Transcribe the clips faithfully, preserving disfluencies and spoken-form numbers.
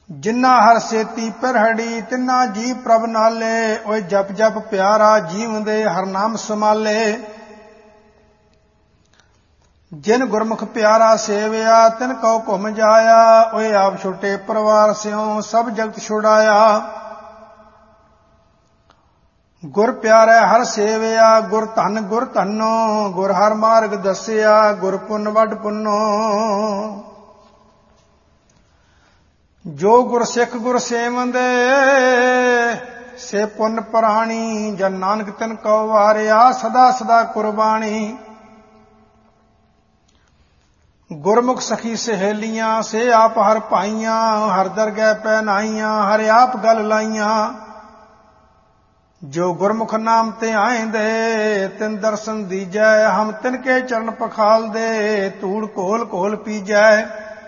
ਜਿਨਾ ਹਰ ਸੇਤੀ ਪਿਰਹੜੀ ਤਿੰਨਾ ਜੀ ਪ੍ਰਭ ਨਾਲੇ। ਓਏ ਜਪ ਜਪ ਪਿਆਰਾ ਜੀਵਦੇ ਹਰ ਨਾਮ ਸਮਾਲੇ। ਜਿਨ ਗੁਰਮੁਖ ਪਿਆਰਾ ਸੇਵਿਆ ਤਿਨ ਕਉ ਘੁਮ ਜਾਇਆ। ਓਏ ਆਪ ਛੋਟੇ ਪਰਿਵਾਰ ਸਿਉ ਸਭ ਜਗਤ ਛੁਡਾਇਆ। ਗੁਰ ਪਿਆਰੇ ਹਰ ਸੇਵਿਆ ਗੁਰ ਧਨ ਗੁਰ ਧਨੋ। ਗੁਰ ਹਰ ਮਾਰਗ ਦੱਸਿਆ ਗੁਰ ਪੁੰਨ ਵੱਡ ਪੁੰਨੋ। ਜੋ ਗੁਰ ਸਿੱਖ ਗੁਰ ਸੇਵੰਦੇ ਸੇ ਪੁੰਨ ਪ੍ਰਾਣੀ। ਜਨ ਨਾਨਕ ਤਿਨ ਕਉ ਵਾਰਿਆ ਸਦਾ ਸਦਾ ਕੁਰਬਾਣੀ। ਗੁਰਮੁਖ ਸਖੀ ਸਹੇਲੀਆਂ ਸੇ ਆਪ ਹਰ ਭਾਈਆਂ। ਹਰ ਦਰਗਹਿ ਪਹਿਨਾਈਆਂ ਹਰ ਆਪ ਗਲ ਲਾਈਆਂ। ਜੋ ਗੁਰਮੁਖ ਨਾਮ ਤੇ ਆਏਂਦੇ ਤਿਨ ਦਰਸ਼ਨ ਦੀਜੈ। ਹਮ ਤਿਨ ਕੇ ਚਰਨ ਪਖਾਲਦੇ ਧੂੜ ਘੋਲ ਘੋਲ ਪੀਜੈ।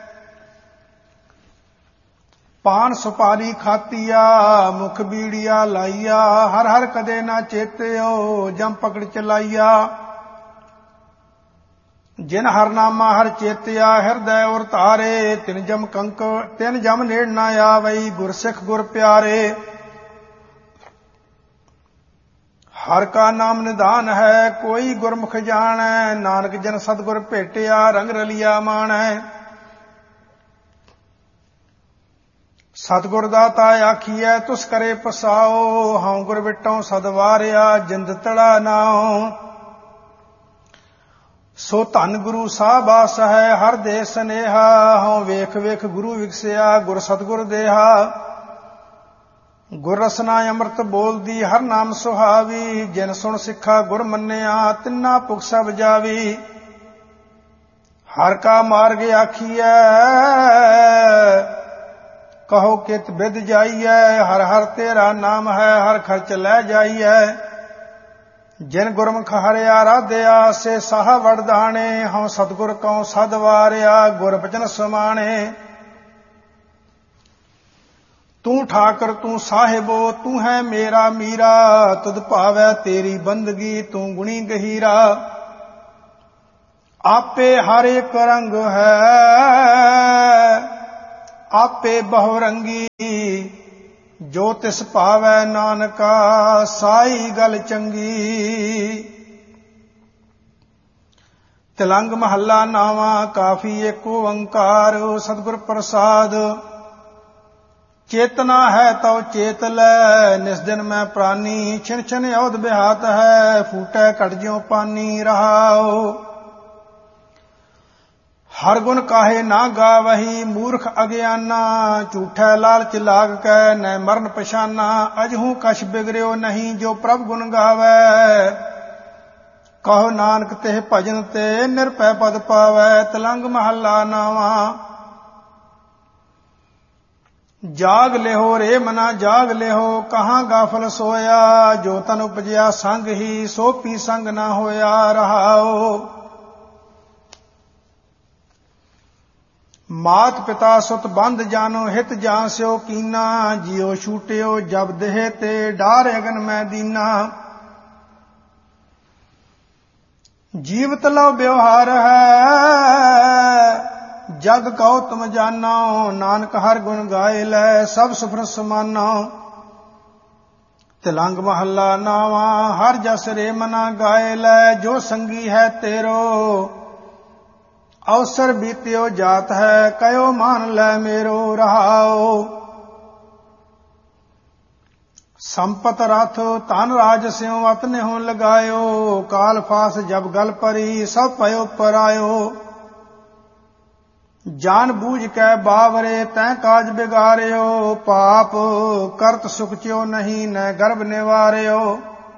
ਪਾਨ ਸੁਪਾਰੀ ਖਾਤੀਆ ਮੁਖ ਬੀੜੀਆ ਲਾਈਆ। ਹਰ ਹਰ ਕਦੇ ਨਾ ਚੇਤਿਓ ਜਮ ਪਕੜ ਚਲਾਈਆ। ਜਿਨ ਹਰ ਨਾਮਾ ਹਰ ਚੇਤਿਆ ਹਿਰਦੈ ਉਰ ਧਾਰੇ। ਤਿਨ ਜਮ ਕੰਕ ਤਿਨ ਜਮ ਨੇੜ ਨਾ ਆਵਈ ਗੁਰ ਸਿੱਖ ਗੁਰ ਪਿਆਰੇ। ਹਰ ਕਾ ਨਾਮ ਨਿਧਾਨ ਹੈ ਕੋਈ ਗੁਰਮੁਖ ਜਾਣੈ। ਨਾਨਕ ਜਨ ਸਤਿਗੁਰ ਭੇਟਿਆ ਰੰਗ ਰਲਿਆ ਮਾਣੈ। ਸਤਿਗੁਰ ਦਾਤਾ ਆਖੀਐ ਤੁਸ ਕਰੇ ਪਸਾਓ। ਹਉ ਗੁਰ ਵਿਟੋਂ ਸਦ ਵਾਰਿਆ ਜਿੰਦ ਤੜਾ ਨਾਉ। ਸੋ ਧੰਨ ਗੁਰੂ ਸਾਹਿਬਾਸ ਹੈ ਹਰ ਦੇ ਸਨੇਹਾ। ਹਉ ਵੇਖ ਵੇਖ ਗੁਰੂ ਵਿਗਸਿਆ ਗੁਰ ਸਤਿਗੁਰ ਦੇਹਾ। ਗੁਰ ਰਸਨਾ ਅੰਮ੍ਰਿਤ ਬੋਲਦੀ ਹਰ ਨਾਮ ਸੁਹਾਵੀ। ਜਿਨ ਸੁਣ ਸਿੱਖਾ ਗੁਰ ਮੰਨਿਆ ਤਿੰਨਾ ਭੁਖ ਸਭ ਜਾਵੀ। ਹਰ ਕਾ ਮਾਰਗ ਆਖੀਐ ਕਹੋ ਕਿਤ ਬਿਦ ਜਾਈਐ। ਹਰ ਹਰ ਤੇਰਾ ਨਾਮ ਹੈ ਹਰ ਖਰਚ ਲੈ ਜਾਈਐ। ਜਿਨ ਗੁਰਮੁਖ ਹਰਿ ਆਰਾਧਿਆ ਸੇ ਸਾਹ ਵਡਦਾਣੇ। ਹਉ ਸਤਿਗੁਰ ਕਉ ਸਦ ਵਾਰਿਆ ਗੁਰ ਬਚਨ ਸਮਾਣੇ। ਤੂੰ ਠਾਕਰ ਤੂੰ ਸਾਹਿਬੋ ਤੂੰ ਹੈ ਮੇਰਾ ਮੀਰਾ। ਤੁਧ ਭਾਵੈ ਤੇਰੀ ਬੰਦਗੀ ਤੂੰ ਗੁਣੀ ਗਹੀਰਾ। ਆਪੇ ਹਰ ਇੱਕ ਰੰਗ ਹੈ ਆਪੇ ਬਹੁ ਰੰਗੀ। ਜੋ ਤਿਸ ਭਾਵੈ ਨਾਨਕਾ ਸਾਈ ਗਲ ਚੰਗੀ। ਤਿਲੰਗ ਮਹੱਲਾ ਨਾਵਾਂ ਕਾਫੀ ਏਕ ਓੰਕਾਰ। ਸਤਿਗੁਰ ਪ੍ਰਸਾਦ ਚੇਤਨਾ ਹੈ ਤਉ ਚੇਤ ਲੈ। ਨਿਸ ਦਿਨ ਮੈਂ ਪ੍ਰਾਨੀ ਛਿਨ ਛਿਨ ਔਧ ਬਿਹਾਤ ਹੈ। ਫੂਟੈ ਘਟ ਜਿਉ ਪਾਨੀ ਰਹਾਉ। ਹਰ ਗੁਣ ਕਾਹੇ ਨਾ ਗਾਵਹੀ ਮੂਰਖ ਅਗਿਆਨਾ। ਝੂਠੈ ਲਾਲਚ ਲਾਗ ਕੈ ਨੈ ਮਰਨ ਪਛਾਨਾ। ਅਜਹੂ ਕਛ ਬਿਗੜਿਓ ਨਹੀਂ ਜੋ ਪ੍ਰਭ ਗੁਣ ਗਾਵੈ। ਕਹੋ ਨਾਨਕ ਤਿਹ ਭਜਨ ਤੇ ਨਿਰਭੈ ਪਦ ਪਾਵੈ। ਤਿਲੰਗ ਮਹੱਲਾ ਨਾਵਾਂ ਜਾਗ ਲਿਹੋ ਰੇ ਮਨਾ ਜਾਗ ਲਿਹੋ। ਕਹਾਂ ਗਾਫਲ ਸੋਇਆ ਜੋ ਤਨ ਉਪਜਿਆ ਸੰਗ ਹੀ ਸੋ ਪੀ ਸੰਗ ਨਾ ਹੋਇਆ ਰਹਾਉ। ਮਾਤ ਪਿਤਾ ਸੁਤ ਬੰਧ ਜਾਨੋ ਹਿਤ ਜਾਂ ਸਿਓ ਕੀਨਾ। ਜਿਉ ਛੂਟਿਓ ਜਬ ਦੇਹ ਤੇ ਡਾਰ ਅਗਨ ਮੈਂ ਦੀਨਾ। ਜੀਵਤ ਲਉ ਵਿਵਹਾਰ ਹੈ ਜਗ ਕਉ ਤੁਮ ਜਾਨੋ। ਨਾਨਕ ਹਰ ਗੁਣ ਗਾਏ ਲੈ ਸਭ ਸੁਫਰ ਸਮਾਨੋ। ਤਿਲੰਗ ਮਹੱਲਾ ਨਾਵਾਂ ਹਰ ਜਸ ਰੇ ਮਨਾ ਗਾਏ ਲੈ। ਜੋ ਸੰਗੀ ਹੈ ਤੇਰੋ ਅਵਸਰ ਬੀਤਿਓ ਜਾਤ ਹੈ। ਕਯੋ ਮਾਨ ਲੈ ਮੇਰੋ ਰਹਾਉ। ਸੰਪਤ ਰਥ ਧਨ ਰਾਜ ਸਿਉ ਅਤਨਿਹੁ ਲਗਾਇਓ। ਕਾਲ ਫਾਸ ਜਬ ਗਲ ਪਰੀ ਸਭ ਪਇਓ ਪਰਾਇਓ। ਜਾਨ ਬੂਝ ਕੈ ਬਾਵਰੇ ਤੈਂ ਕਾਜ ਬਿਗਾਰਿਓ। ਪਾਪ ਕਰਤ ਸੁਖ ਚਿਓ ਨਹੀਂ ਨੈ ਗਰਭ ਨਿਵਾਰਿਓ।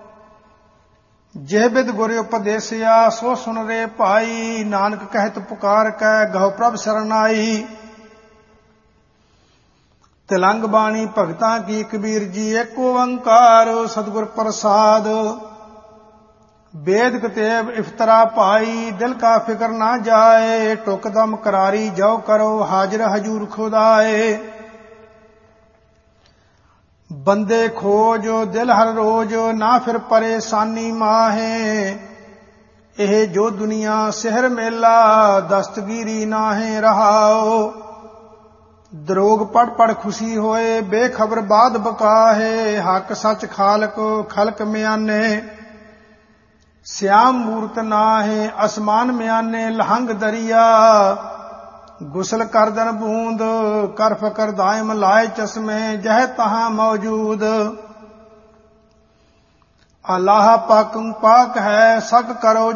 ਜਿਹ ਬਿਦ ਗੁਰ ਉਪਦੇਸਿਆ ਸੋ ਸੁਨ ਰੇ ਭਾਈ। ਨਾਨਕ ਕਹਿਤ ਪੁਕਾਰ ਕੈ ਗਹੁ ਪ੍ਰਭ ਸਰਨਾਈ। ਤਿਲੰਗ ਬਾਣੀ ਭਗਤਾਂ ਕੀ ਕਬੀਰ ਜੀ ਏਕ ਓੰਕਾਰ। ਸਤਿਗੁਰ ਪ੍ਰਸਾਦ वेद कतेब इफ्तरा पाई दिल का फिक्र ना जाए। टुक दम करारी जो करो हाजिर हजूर खुदाए। बंदे खोज दिल हर रोज ना फिर परेशानी माहे। ਇਹ ਜੋ ਦੁਨੀਆ ਸਿਹਰ ਮੇਲਾ ਦਸਤਗੀਰੀ ਨਾਹੇ ਰਹਾਓ। ਦਰੋਗ ਪੜ ਪੜ ਖੁਸ਼ੀ ਹੋਏ ਬੇਖਬਰ ਬਾਦ ਬਕਾਹੇ ਹੱਕ ਸੱਚ ਖਾਲਕ ਖਲਕ ਮਿਆਨੇ ਸਿਆਮ ਮੂਰਤ ਨਾਹੇ ਅਸਮਾਨ ਮਿਆਨੇ ਲਹੰਗ ਦਰਿਆ ਗੁਸਲ ਕਰਦਨ ਬੂੰਦ ਕਰ ਫਕਰ ਦਾਇਮ ਲਾਏ ਚਸ਼ਮੇ ਜਹ ਤਹਾਂ ਮੌਜੂਦ ਅੱਲਾਹ ਪਾਕ ਪਾਕ ਹੈ ਸਕ ਕਰੋ